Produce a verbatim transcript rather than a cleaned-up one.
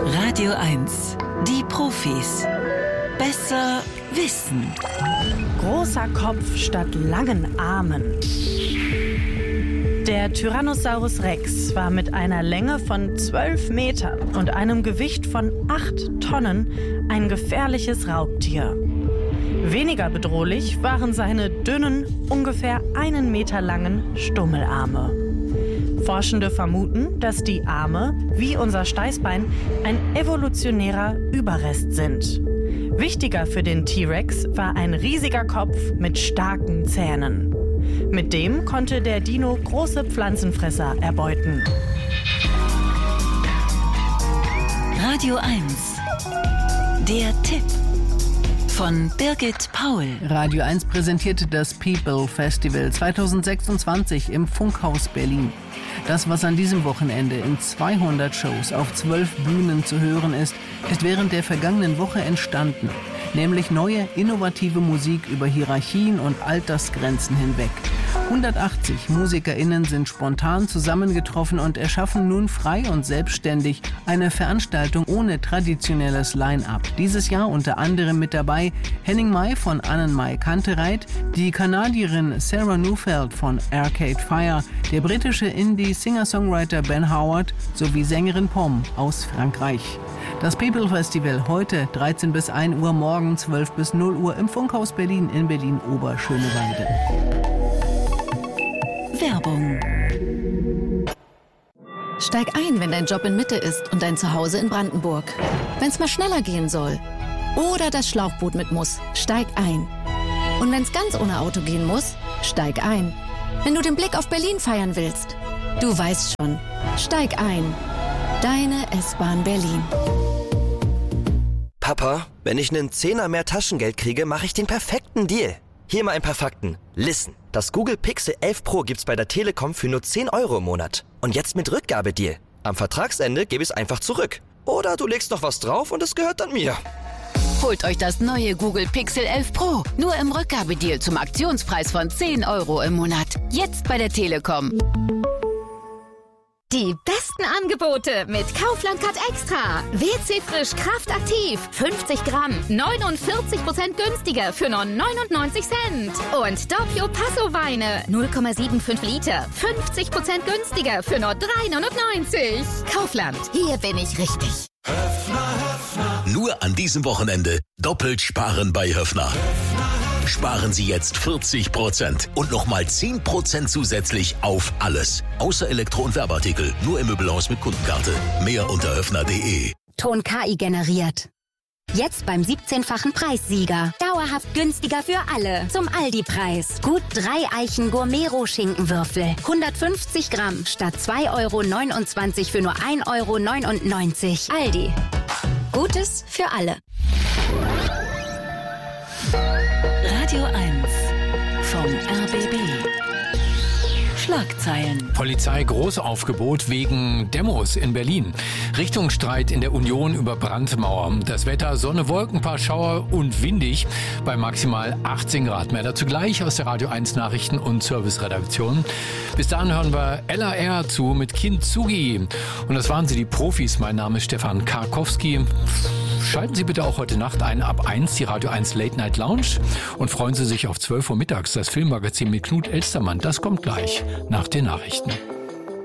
Radio eins. Die Profis. Besser wissen. Großer Kopf statt langen Armen. Der Tyrannosaurus Rex war mit einer Länge von zwölf Metern und einem Gewicht von acht Tonnen ein gefährliches Raubtier. Weniger bedrohlich waren seine dünnen, ungefähr einen Meter langen Stummelarme. Forschende vermuten, dass die Arme, wie unser Steißbein, ein evolutionärer Überrest sind. Wichtiger für den T-Rex war ein riesiger Kopf mit starken Zähnen. Mit dem konnte der Dino große Pflanzenfresser erbeuten. Radio eins. Der Tipp von Birgit Paul. Radio eins präsentierte das People Festival zwanzig sechsundzwanzig im Funkhaus Berlin. Das, was an diesem Wochenende in zweihundert Shows auf zwölf Bühnen zu hören ist, ist während der vergangenen Woche entstanden. Nämlich neue, innovative Musik über Hierarchien und Altersgrenzen hinweg. hundertachtzig MusikerInnen sind spontan zusammengetroffen und erschaffen nun frei und selbstständig eine Veranstaltung ohne traditionelles Line-Up. Dieses Jahr unter anderem mit dabei Henning Mai von Annenmai Kantereit, die Kanadierin Sarah Neufeld von Arcade Fire, der britische Indie-Singer-Songwriter Ben Howard sowie Sängerin Pom aus Frankreich. Das People Festival heute dreizehn bis ein Uhr, morgen zwölf bis null Uhr im Funkhaus Berlin in Berlin-Oberschöneweide. Werbung. Steig ein, wenn dein Job in Mitte ist und dein Zuhause in Brandenburg. Wenn's mal schneller gehen soll oder das Schlauchboot mit muss, steig ein. Und wenn's ganz ohne Auto gehen muss, steig ein. Wenn du den Blick auf Berlin feiern willst, du weißt schon, steig ein. Deine S-Bahn Berlin. Papa, wenn ich einen Zehner mehr Taschengeld kriege, mache ich den perfekten Deal. Hier mal ein paar Fakten. Listen, das Google Pixel elf Pro gibt's bei der Telekom für nur zehn Euro im Monat. Und jetzt mit Rückgabedeal. Am Vertragsende gebe ich es einfach zurück. Oder du legst noch was drauf und es gehört dann mir. Holt euch das neue Google Pixel elf Pro. Nur im Rückgabedeal zum Aktionspreis von zehn Euro im Monat. Jetzt bei der Telekom. Die besten Angebote mit Kaufland Cut Extra. W C Frisch Kraft Aktiv. fünfzig Gramm. neunundvierzig Prozent günstiger für nur neunundneunzig Cent. Und Doppio Passo Weine. null Komma fünfundsiebzig Liter. fünfzig Prozent günstiger für nur drei neunundneunzig. Kaufland. Hier bin ich richtig. Höffner, Höffner. Nur an diesem Wochenende doppelt sparen bei Höffner. Sparen Sie jetzt vierzig Prozent und nochmal zehn Prozent zusätzlich auf alles. Außer Elektro- und Werbeartikel. Nur im Möbelhaus mit Kundenkarte. Mehr unter höffner punkt de. Ton K I generiert. Jetzt beim siebzehnfachen Preissieger. Dauerhaft günstiger für alle. Zum Aldi-Preis. Gut drei Eichen Gourmet-Schinkenwürfel. hundertfünfzig Gramm statt zwei Euro neunundzwanzig für nur ein Euro neunundneunzig. Aldi. Gutes für alle. Radio eins vom R B B. Schlagzeilen. Polizei Großaufgebot wegen Demos in Berlin. Richtungsstreit in der Union über Brandmauer. Das Wetter Sonne, Wolken, paar Schauer und windig bei maximal achtzehn Grad. Mehr dazu gleich aus der Radio eins Nachrichten- und Serviceredaktion. Bis dahin hören wir L A R zu mit Kintsugi. Und das waren sie, die Profis. Mein Name ist Stefan Karkowski. Schalten Sie bitte auch heute Nacht ein ab eins die Radio eins Late Night Lounge und freuen Sie sich auf zwölf Uhr mittags das Filmmagazin mit Knut Elstermann. Das kommt gleich nach den Nachrichten.